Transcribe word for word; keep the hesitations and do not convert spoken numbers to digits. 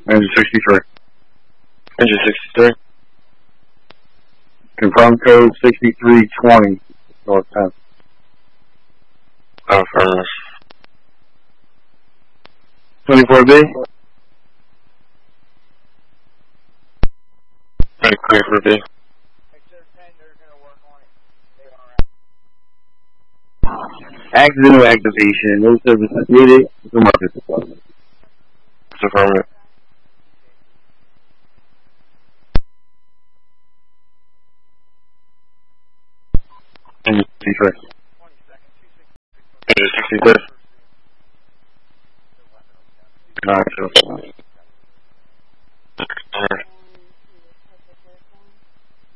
Engine sixty-three. Engine sixty-three. Confirm code sixty-three twenty, North tenth. Affirmative. twenty-four B. Ready, clear for B. Accidental activation. No services needed. The market supply. It's affirmative. Engine sixty-three. Engine sixty-three. Alright, so.